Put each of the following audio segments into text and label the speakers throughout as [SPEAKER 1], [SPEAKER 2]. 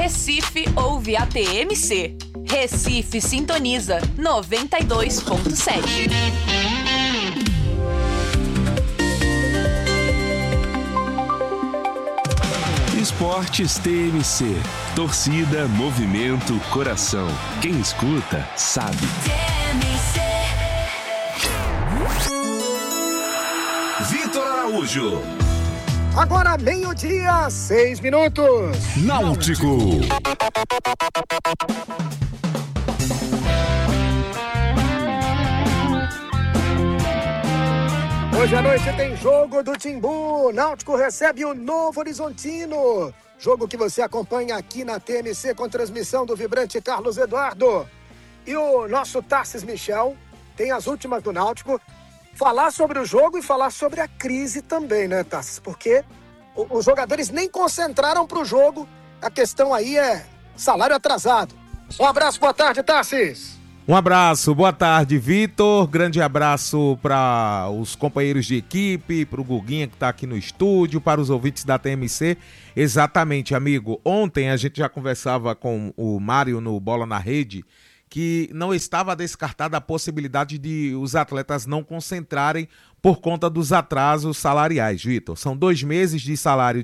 [SPEAKER 1] Recife ouve a TMC. Recife sintoniza 92.7.
[SPEAKER 2] Esportes TMC. Torcida, movimento, coração. Quem escuta, sabe. Vitor Araújo.
[SPEAKER 3] Agora 12:06.
[SPEAKER 2] Náutico.
[SPEAKER 3] Hoje à noite tem jogo do Timbu. Náutico recebe o Novo Horizontino. Jogo que você acompanha aqui na TMC com transmissão do vibrante Carlos Eduardo. E o nosso Tarsis Michel tem as últimas do Náutico. Falar sobre o jogo e falar sobre a crise também, né, Tarsis? Porque os jogadores nem concentraram para o jogo. A questão aí é salário atrasado. Um abraço, boa tarde, Tarsis.
[SPEAKER 4] Um abraço, boa tarde, Vitor. Grande abraço para os companheiros de equipe, para o Guguinha que está aqui no estúdio, para os ouvintes da TMC. Exatamente, amigo. Ontem a gente já conversava com o Mário no Bola na Rede, que não estava descartada a possibilidade de os atletas não concentrarem por conta dos atrasos salariais, Vitor. São 2 meses de salário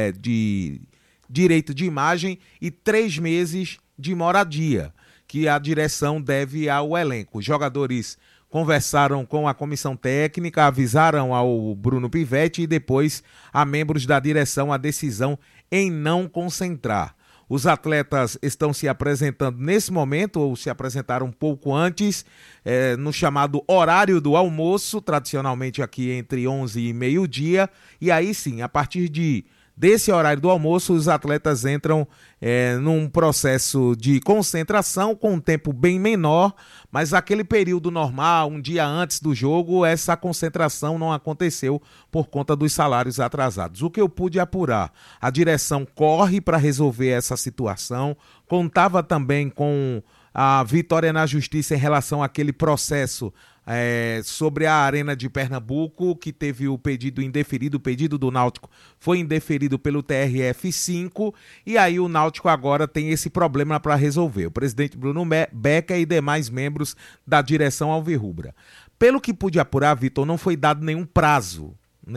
[SPEAKER 4] de direito de imagem e 3 meses de moradia, que a direção deve ao elenco. Os jogadores conversaram com a comissão técnica, avisaram ao Bruno Pivetti e depois a membros da direção a decisão em não concentrar. Os atletas estão se apresentando nesse momento, ou se apresentaram um pouco antes, no chamado horário do almoço, tradicionalmente aqui entre 11 e meio-dia, e aí sim, a partir desse horário do almoço, os atletas entram num processo de concentração com um tempo bem menor, mas aquele período normal, um dia antes do jogo, essa concentração não aconteceu por conta dos salários atrasados. O que eu pude apurar, a direção corre para resolver essa situação, contava também com a vitória na justiça em relação àquele processo sobre a Arena de Pernambuco, que teve o pedido indeferido, o pedido do Náutico foi indeferido pelo TRF5, e aí o Náutico agora tem esse problema para resolver. O presidente Bruno Becker e demais membros da direção alvirrubra. Pelo que pude apurar, Vitor, não foi dado nenhum prazo,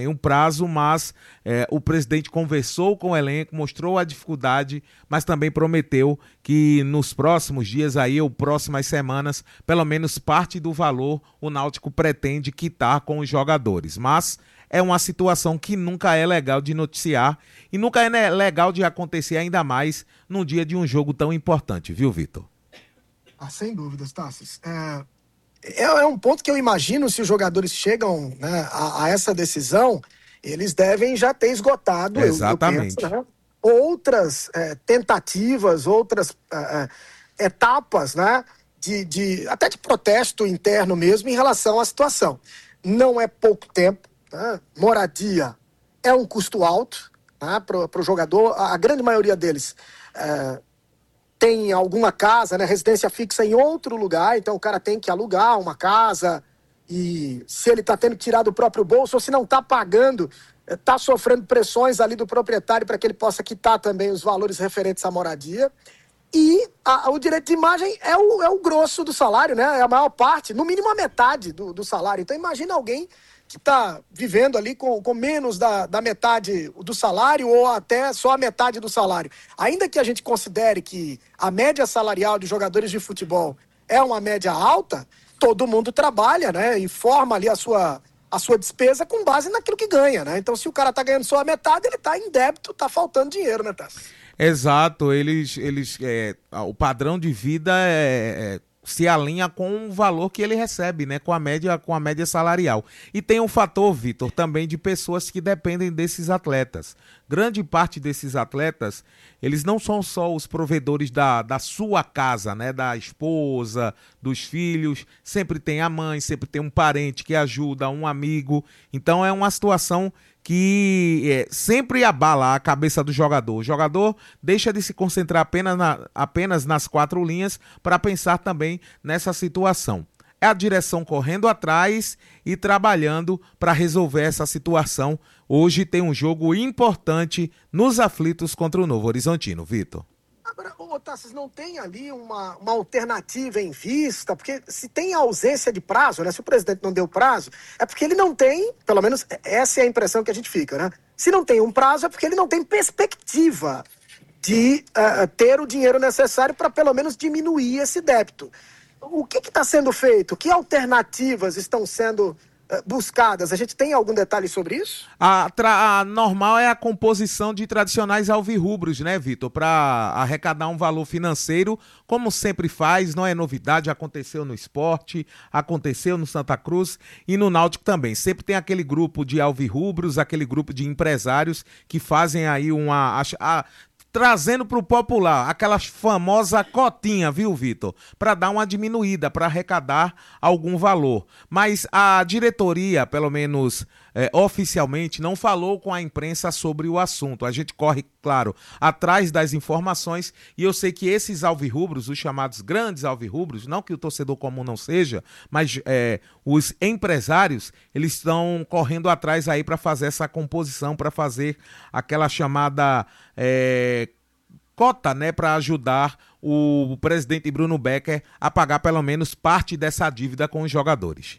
[SPEAKER 4] mas o presidente conversou com o elenco, mostrou a dificuldade, mas também prometeu que nos próximos dias, ou próximas semanas, pelo menos parte do valor o Náutico pretende quitar com os jogadores. Mas é uma situação que nunca é legal de noticiar e nunca é legal de acontecer, ainda mais num dia de um jogo tão importante, viu, Vitor?
[SPEAKER 3] Sem dúvidas, Tassis. É um ponto que eu imagino, se os jogadores chegam, né, a essa decisão, eles devem já ter esgotado.
[SPEAKER 4] Exatamente.
[SPEAKER 3] Eu penso, né, outras tentativas, outras etapas, né, até de protesto interno mesmo em relação à situação. Não é pouco tempo, né? Moradia é um custo alto, né, para o jogador. A grande maioria deles tem alguma casa, né, residência fixa em outro lugar, então o cara tem que alugar uma casa, e se ele está tendo que tirar do próprio bolso, ou se não está pagando, está sofrendo pressões ali do proprietário para que ele possa quitar também os valores referentes à moradia. E o direito de imagem é o grosso do salário, né? É a maior parte, no mínimo a metade do salário. Então imagina alguém que está vivendo ali com menos da metade do salário, ou até só a metade do salário. Ainda que a gente considere que a média salarial de jogadores de futebol é uma média alta, todo mundo trabalha, né, e forma ali a sua despesa com base naquilo que ganha, né? Então, se o cara está ganhando só a metade, ele está em débito, está faltando dinheiro, né, Tassi?
[SPEAKER 4] Exato, o padrão de vida se alinha com o valor que ele recebe, né? Com a média salarial. E tem um fator, Vitor, também de pessoas que dependem desses atletas. Grande parte desses atletas, eles não são só os provedores da sua casa, né? Da esposa, dos filhos, sempre tem a mãe, sempre tem um parente que ajuda, um amigo. Então é uma situação que sempre abala a cabeça do jogador. O jogador deixa de se concentrar apenas nas 4 linhas para pensar também nessa situação. É a direção correndo atrás e trabalhando para resolver essa situação. Hoje tem um jogo importante nos aflitos contra o Novo Horizontino, Vitor.
[SPEAKER 3] Agora, Tassis, não tem ali uma alternativa em vista? Porque se tem ausência de prazo, né? Se o presidente não deu prazo, é porque ele não tem, pelo menos essa é a impressão que a gente fica, né? Se não tem um prazo, é porque ele não tem perspectiva de ter o dinheiro necessário para pelo menos diminuir esse débito. O que está sendo feito? Que alternativas estão sendo buscadas? A gente tem algum detalhe sobre isso?
[SPEAKER 4] A normal é a composição de tradicionais alvirrubros, né, Vitor? Para arrecadar um valor financeiro, como sempre faz, não é novidade, aconteceu no Sport, aconteceu no Santa Cruz e no Náutico também. Sempre tem aquele grupo de alvirrubros, aquele grupo de empresários que fazem aí trazendo para o popular aquela famosa cotinha, viu, Vitor? Para dar uma diminuída, para arrecadar algum valor. Mas a diretoria, pelo menos oficialmente, não falou com a imprensa sobre o assunto. A gente corre, claro, atrás das informações e eu sei que esses alvirrubros, os chamados grandes alvirrubros, não que o torcedor comum não seja, mas os empresários, eles estão correndo atrás aí para fazer essa composição, para fazer aquela chamada cota, né, para ajudar o presidente Bruno Becker a pagar pelo menos parte dessa dívida com os jogadores.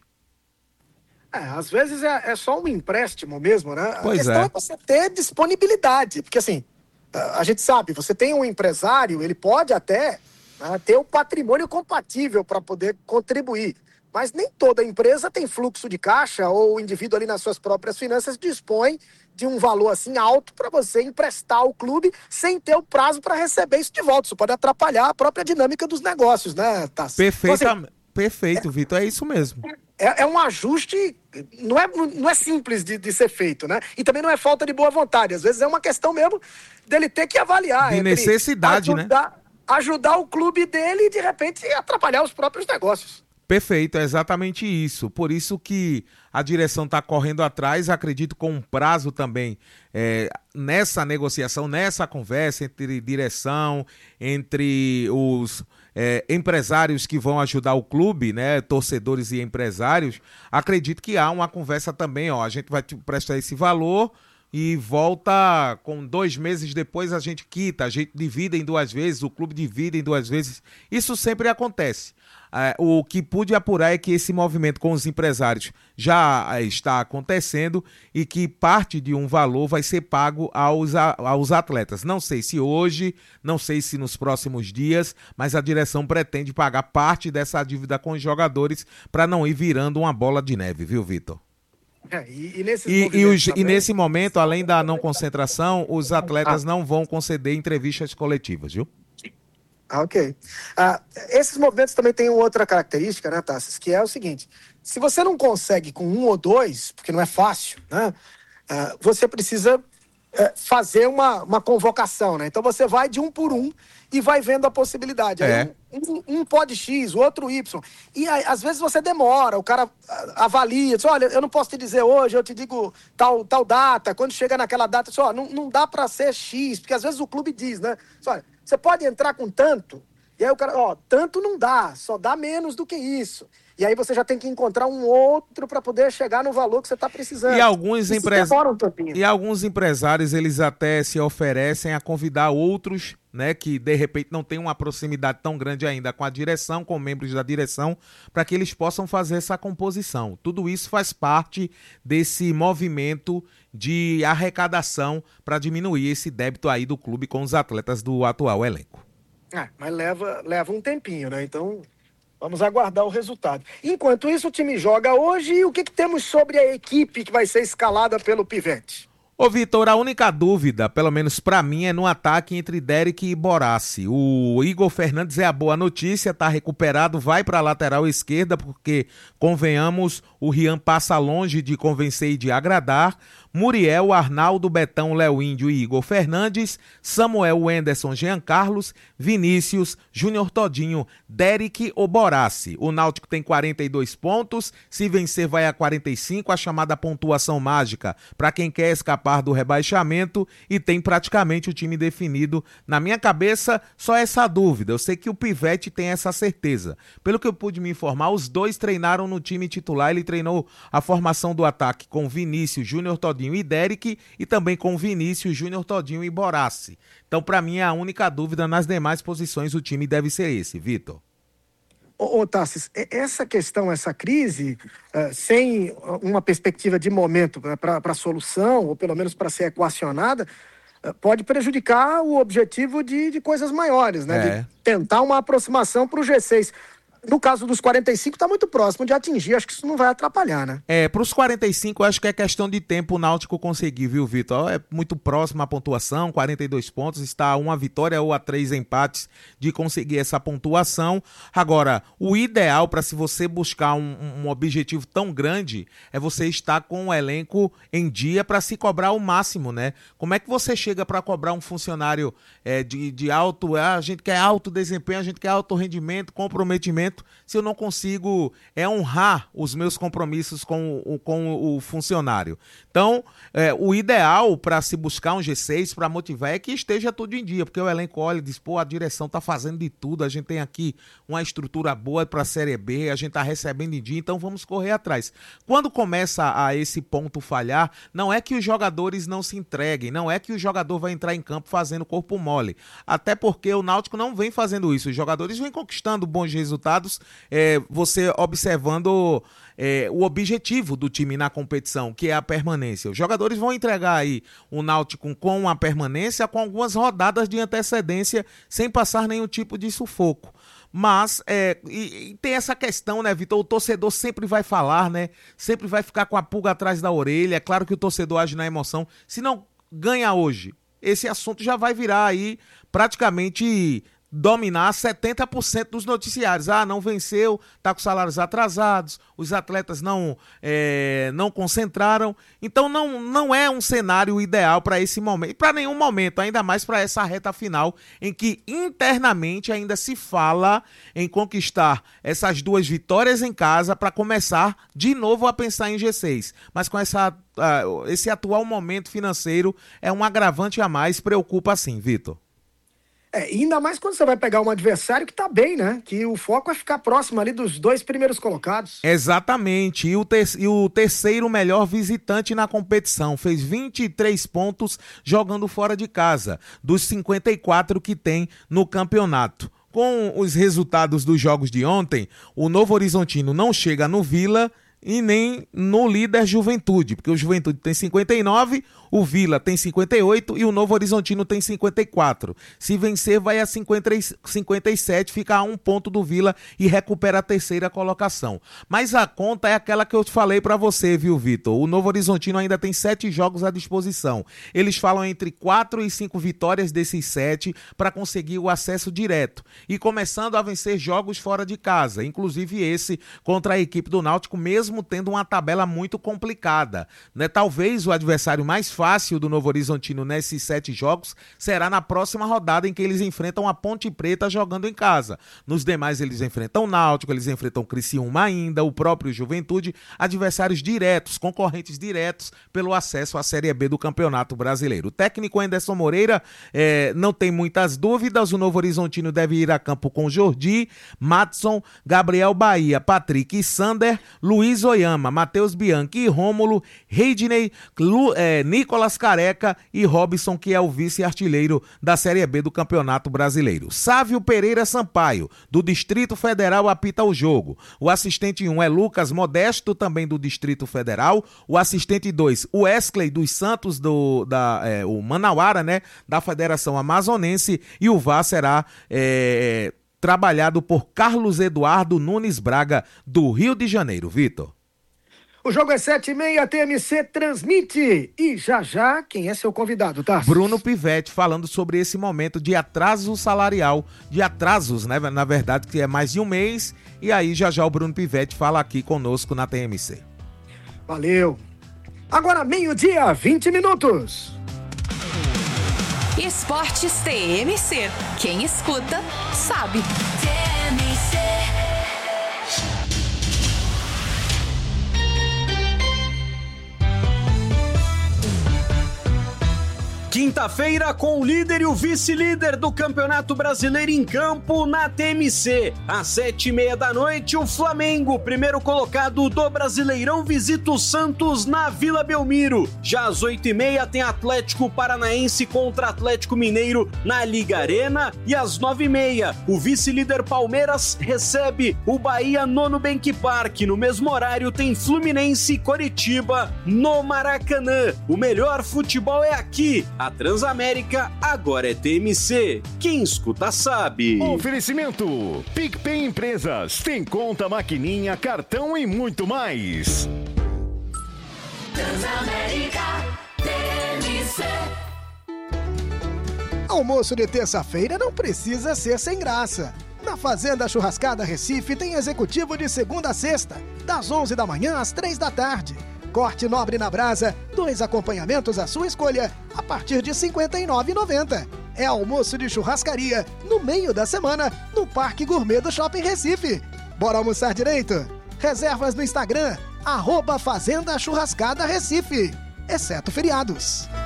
[SPEAKER 3] Às vezes é só um empréstimo mesmo, né?
[SPEAKER 4] Pois
[SPEAKER 3] a questão é você ter disponibilidade, porque assim, a gente sabe, você tem um empresário, ele pode até ter o patrimônio compatível para poder contribuir, mas nem toda empresa tem fluxo de caixa ou o indivíduo ali nas suas próprias finanças dispõe de um valor assim alto para você emprestar ao clube sem ter o prazo para receber isso de volta. Isso pode atrapalhar a própria dinâmica dos negócios, né, Tassi?
[SPEAKER 4] Perfeito, Vitor, é isso mesmo.
[SPEAKER 3] É um ajuste, não é simples de ser feito, né? E também não é falta de boa vontade. Às vezes é uma questão mesmo dele ter que avaliar.
[SPEAKER 4] De necessidade,
[SPEAKER 3] ajudar o clube dele e, de repente, atrapalhar os próprios negócios.
[SPEAKER 4] Perfeito, é exatamente isso. Por isso que a direção está correndo atrás, acredito com um prazo também nessa negociação, nessa conversa entre direção, entre os empresários que vão ajudar o clube, né, torcedores e empresários. Acredito que há uma conversa também, a gente vai prestar esse valor e volta com 2 meses depois a gente quita, a gente divide em 2 vezes, o clube divide em 2 vezes. Isso sempre acontece. O que pude apurar é que esse movimento com os empresários já está acontecendo e que parte de um valor vai ser pago aos atletas. Não sei se hoje, não sei se nos próximos dias, mas a direção pretende pagar parte dessa dívida com os jogadores para não ir virando uma bola de neve, viu, Vitor? Nesse momento, além da não concentração, os atletas não vão conceder entrevistas coletivas, viu?
[SPEAKER 3] Ok. Esses movimentos também têm outra característica, né, Tassis, que é o seguinte: se você não consegue com 1 ou 2, porque não é fácil, né, você precisa fazer uma convocação, né? Então você vai de 1 por 1 e vai vendo a possibilidade. Aí um pode X, o outro Y. E aí, às vezes você demora, o cara avalia, diz, olha, eu não posso te dizer hoje, eu te digo tal data. Quando chega naquela data, diz, não dá para ser X, porque às vezes o clube diz, né? Diz, olha, você pode entrar com tanto, e aí o cara, tanto não dá, só dá menos do que isso. E aí você já tem que encontrar um outro para poder chegar no valor que você está precisando.
[SPEAKER 4] E alguns empresários, eles até se oferecem a convidar outros, né, que de repente não tem uma proximidade tão grande ainda com a direção, com membros da direção, para que eles possam fazer essa composição. Tudo isso faz parte desse movimento de arrecadação para diminuir esse débito aí do clube com os atletas do atual elenco.
[SPEAKER 3] Mas leva um tempinho, né? Então vamos aguardar o resultado. Enquanto isso, o time joga hoje. E o que temos sobre a equipe que vai ser escalada pelo Pivete?
[SPEAKER 4] Ô Vitor, a única dúvida, pelo menos pra mim, é no ataque entre Derek e Borassi. O Igor Fernandes é a boa notícia, tá recuperado, vai pra lateral esquerda, porque, convenhamos, o Rian passa longe de convencer e de agradar. Muriel, Arnaldo, Betão, Léo Índio e Igor Fernandes, Samuel, Wenderson, Jean Carlos, Vinícius, Júnior Todinho, Derek ou Borassi. O Náutico tem 42 pontos, se vencer vai a 45, a chamada pontuação mágica para quem quer escapar do rebaixamento, e tem praticamente o time definido. Na minha cabeça, só essa dúvida, eu sei que o Pivete tem essa certeza. Pelo que eu pude me informar, os dois treinaram no time titular, ele treinou a formação do ataque com Vinícius, Júnior Todinho Todinho e Derek, e também com Vinícius Júnior, Todinho e Borassi. Então, para mim, a única dúvida nas demais posições, o time deve ser esse, Vitor.
[SPEAKER 3] Ô Tassis, essa questão, essa crise, sem uma perspectiva de momento para solução, ou pelo menos para ser equacionada, pode prejudicar o objetivo de coisas maiores, né? De tentar uma aproximação para o G6. No caso dos 45, está muito próximo de atingir. Acho que isso não vai atrapalhar, né?
[SPEAKER 4] Para os 45, eu acho que é questão de tempo o Náutico conseguir, viu, Vitor? É muito próximo a pontuação, 42 pontos. Está a 1 vitória ou a 3 empates de conseguir essa pontuação. Agora, o ideal para se você buscar um objetivo tão grande é você estar com o elenco em dia para se cobrar o máximo, né? Como é que você chega para cobrar um funcionário de alto... a gente quer alto desempenho, a gente quer alto rendimento, comprometimento, se eu não consigo honrar os meus compromissos com o funcionário. Então, o ideal para se buscar um G6, para motivar, é que esteja tudo em dia, porque o elenco olha e diz, pô, a direção está fazendo de tudo, a gente tem aqui uma estrutura boa para a Série B, a gente está recebendo em dia, então vamos correr atrás. Quando começa a esse ponto falhar, não é que os jogadores não se entreguem, não é que o jogador vai entrar em campo fazendo corpo mole, até porque o Náutico não vem fazendo isso, os jogadores vêm conquistando bons resultados, você observando o objetivo do time na competição, que é a permanência. Os jogadores vão entregar aí o Náutico com a permanência, com algumas rodadas de antecedência, sem passar nenhum tipo de sufoco. Mas e tem essa questão, né, Vitor? O torcedor sempre vai falar, né? Sempre vai ficar com a pulga atrás da orelha. É claro que o torcedor age na emoção. Se não ganha hoje, esse assunto já vai virar aí praticamente... dominar 70% dos noticiários. Não venceu, está com salários atrasados, os atletas não concentraram. Então não é um cenário ideal para esse momento, para nenhum momento, ainda mais para essa reta final, em que internamente ainda se fala em conquistar essas 2 vitórias em casa para começar de novo a pensar em G6. Mas com esse atual momento financeiro é um agravante a mais, preocupa sim, Vitor.
[SPEAKER 3] Ainda mais quando você vai pegar um adversário que tá bem, né? Que o foco é ficar próximo ali dos 2 primeiros colocados.
[SPEAKER 4] Exatamente. E o terceiro melhor visitante na competição. Fez 23 pontos jogando fora de casa, dos 54 que tem no campeonato. Com os resultados dos jogos de ontem, o Novo Horizontino não chega no Vila e nem no líder Juventude, porque o Juventude tem 59, o Vila tem 58 e o Novo Horizontino tem 54. Se vencer, vai a 57, fica a 1 ponto do Vila e recupera a terceira colocação. Mas a conta é aquela que eu te falei pra você, viu, Vitor? O Novo Horizontino ainda tem 7 jogos à disposição. Eles falam entre 4 e 5 vitórias desses 7 para conseguir o acesso direto. E começando a vencer jogos fora de casa, inclusive esse contra a equipe do Náutico, mesmo tendo uma tabela muito complicada, né? Talvez o adversário mais fácil do Novo Horizontino nesses 7 jogos será na próxima rodada, em que eles enfrentam a Ponte Preta jogando em casa. Nos demais eles enfrentam o Náutico, eles enfrentam o Criciúma ainda, o próprio Juventude, adversários diretos, concorrentes diretos pelo acesso à Série B do Campeonato Brasileiro. O técnico Anderson Moreira não tem muitas dúvidas, o Novo Horizontino deve ir a campo com Jordi, Matson, Gabriel Bahia, Patrick e Sander, Luiz Oyama, Matheus Bianchi e Rômulo, Reidney, Nicolas Careca e Robson, que é o vice-artilheiro da Série B do Campeonato Brasileiro. Sávio Pereira Sampaio, do Distrito Federal, apita o jogo. O assistente 1 é Lucas Modesto, também do Distrito Federal. O assistente 2, o Wesley dos Santos, o Manauara, né, da Federação Amazonense. E o VAR será... trabalhado por Carlos Eduardo Nunes Braga, do Rio de Janeiro. Vitor.
[SPEAKER 3] O jogo é 7h30, a TMC transmite. E já, quem é seu convidado, tá?
[SPEAKER 4] Bruno Pivetti, falando sobre esse momento de atraso salarial, de atrasos, né? Na verdade, que é mais de um mês. E aí, já o Bruno Pivetti fala aqui conosco na TMC.
[SPEAKER 3] Valeu. Agora, 12h, 20 minutos.
[SPEAKER 1] Esportes TMC. Quem escuta, sabe. TMC.
[SPEAKER 5] Quinta-feira com o líder e o vice-líder do Campeonato Brasileiro em campo na TMC. Às 7h30 da noite, o Flamengo, primeiro colocado do Brasileirão, visita o Santos na Vila Belmiro. Já às 8h30 tem Atlético Paranaense contra Atlético Mineiro na Liga Arena. E às 9h30, o vice-líder Palmeiras recebe o Bahia no Nubank Park. No mesmo horário tem Fluminense e Coritiba no Maracanã. O melhor futebol é aqui. A Transamérica agora é TMC. Quem escuta sabe.
[SPEAKER 6] Oferecimento: PicPay Empresas. Tem conta, maquininha, cartão e muito mais.
[SPEAKER 1] Transamérica TMC.
[SPEAKER 3] Almoço de terça-feira não precisa ser sem graça. Na Fazenda Churrascada Recife tem executivo de segunda a sexta, das 11 da manhã às 3 da tarde. Corte nobre na brasa, 2 acompanhamentos à sua escolha, a partir de R$ 59,90. É almoço de churrascaria, no meio da semana, no Parque Gourmet do Shopping Recife. Bora almoçar direito? Reservas no Instagram, @Fazenda Churrascada Recife, exceto feriados.